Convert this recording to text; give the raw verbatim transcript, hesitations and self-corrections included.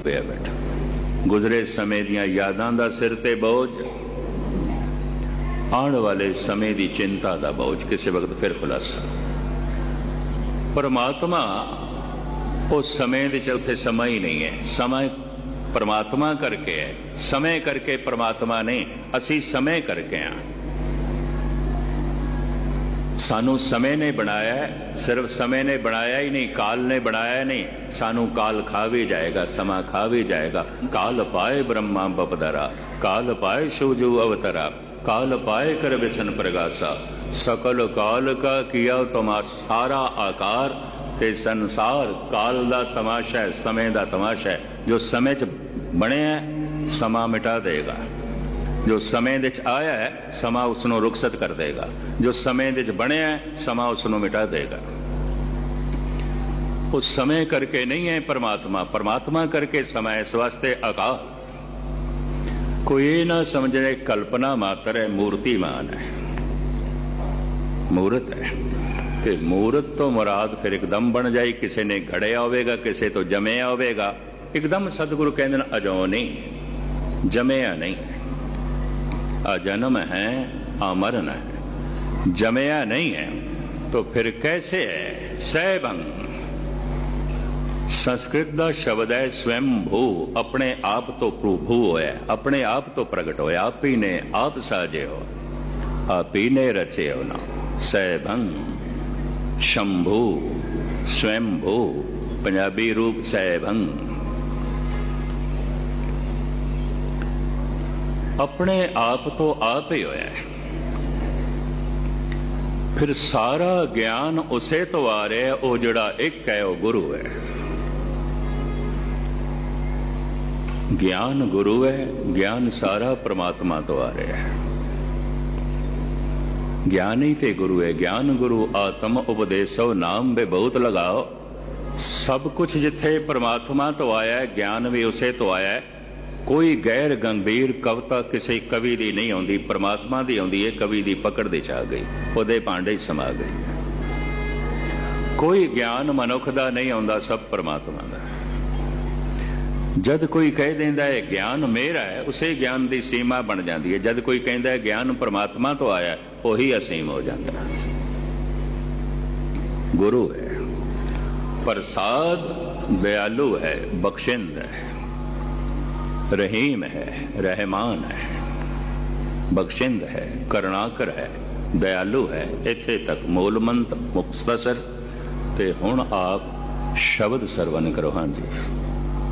ਪਿਆ ਬੈਠਾ। ਗੁਜ਼ਰੇ ਸਮੇਂ ਦੀਆਂ ਯਾਦਾਂ ਦਾ ਸਿਰ ਤੇ ਬੋਝ, ਆਉਣ ਵਾਲੇ ਸਮੇਂ ਦੀ ਚਿੰਤਾ ਦਾ ਬੋਝ। ਕਿਸੇ ਵਕਤ ਫਿਰ ਖੁਲਾਸਾ। ਪਰਮਾਤਮਾ ਉਸ ਸਮੇਂ ਵਿੱਚ ਉੱਥੇ ਸਮਾਂ ਹੀ ਨਹੀਂ ਹੈ। ਸਮਾਂ ਪਰਮਾਤਮਾ ਕਰਕੇ ਹੈ, ਸਮੇਂ ਕਰਕੇ ਪਰਮਾਤਮਾ ਨਹੀਂ। ਅਸੀਂ ਸਮੇਂ ਕਰਕੇ ਹਾਂ। ਸਾਨੂੰ ਸਮੇਂ ਨੇ ਬਣਾਇਆ ਹੈ, ਸਿਰਫ ਸਮੇਂ ਨੇ ਬਣਾਇਆ ਹੀ ਨਹੀਂ, ਕਾਲ ਨੇ ਬਣਾਇਆ ਨਹੀਂ। ਸਾਨੂੰ ਕਾਲ ਖਾ ਵੀ ਜਾਏਗਾ, ਸਮਾਂ ਖਾ ਵੀ ਜਾਏਗਾ। ਕਾਲ ਪਾਏ ਬ੍ਰਹਮਾ ਬਪਦਰਾ, ਕਾਲ ਪਾਏ ਸ਼ਿਵਜੂ ਅਵਤਰਾ, ਕਾਲ ਪਾਏ ਕਰ ਵਿਸ਼ਨ ਪ੍ਰਗਾਸਾ, ਸਕਲ ਕਾਲ ਕਾ ਕੀਆ ਤਮਾਸ਼ਾ। ਸਾਰਾ ਆਕਾਰ ਤੇ ਸੰਸਾਰ ਕਾਲ ਦਾ ਤਮਾਸ਼ਾ ਹੈ, ਸਮੇਂ ਦਾ ਤਮਾਸ਼ਾ ਹੈ। ਜੋ ਸਮੇਂ 'ਚ ਬਣਿਆ ਸਮਾਂ ਮਿਟਾ ਦੇਗਾ, ਜੋ ਸਮੇਂ ਦੇ 'ਚ ਆਇਆ ਹੈ ਸਮਾਂ ਉਸ ਨੂੰ ਰੁਖਸਤ ਕਰ ਦੇਗਾ, ਜੋ ਸਮੇਂ ਦੇ 'ਚ ਬਣਿਆ ਸਮਾਂ ਉਸ ਨੂੰ ਮਿਟਾ ਦੇਗਾ। ਉਹ ਸਮੇਂ ਕਰਕੇ ਨਹੀਂ ਹੈ ਪਰਮਾਤਮਾ, ਪਰਮਾਤਮਾ ਕਰਕੇ ਸਮਾਂ। ਇਸ ਵਾਸਤੇ ਅਕਾਲ ਕੋਈ ਇਹ ਨਾ ਸਮਝੇ ਕਲਪਨਾ ਮਾਤਰ ਹੈ, ਮੂਰਤੀਮਾਨ ਹੈ, ਮੂਰਤ ਹੈ। ਕਿ ਮੂਰਤ ਤੋਂ ਮੁਰਾਦ ਫਿਰ ਇੱਕਦਮ ਬਣ ਜਾਏ। ਕਿਸੇ ਨੇ ਘੜਿਆ ਹੋਵੇਗਾ, ਕਿਸੇ ਤੋਂ ਜੰਮਿਆ ਹੋਵੇਗਾ। ਇੱਕਦਮ ਸਤਿਗੁਰੂ ਕਹਿੰਦੇ ਨੇ ਅਜੋ ਨਹੀਂ, ਜੰਮਿਆ ਨਹੀਂ। अजन्म है अमरन है, जमया नहीं है तो फिर कैसे है? सैभंग संस्कृत का शब्द है स्वयं भू, अपने आप तो प्रभु होया, अपने आप तो प्रगट होया। आप ही ने आप साजे हो, आप ही ने रचे हो ना। सैभंग शंभू स्वयं भू, पंजाबी रूप सैभंग। अपने आप तो आप ही होया है। फिर सारा ज्ञान उसे तो आ रहा है, वो जड़ा एक है वो गुरु है। ज्ञान गुरु है, ज्ञान सारा परमात्मा तो आ रहा है। ज्ञान ही ते गुरु है। ज्ञान गुरु आत्म उपदेशो नाम बे बहुत लगाओ। सब कुछ जिथे परमात्मा तो आया है, ज्ञान भी उसे तो आया है। कोई गैर गंभीर कविता किसी कवि की नहीं आती, परमात्मा की आती है। कवि की पकड़ दे आ गई, उहदे भांडे समा गई। कोई ज्ञान मनुख का नहीं आता, सब परमात्मा का। जद कोई कह देंदा है ज्ञान मेरा है, उसे ज्ञान की सीमा बन जाती है। जद कोई कहता है ज्ञान परमात्मा तो आया, वही असीम हो जाता है। गुरु है, प्रसाद दयालु है, बख्शिंद है, रहीम है, रहमान है, बख्शिंद है, करुणाकर है, दयालु है। इत्थे तक मूल मंत्र मुख्तसर। ते हुण आप शब्द सरवण करो। हाँ जी।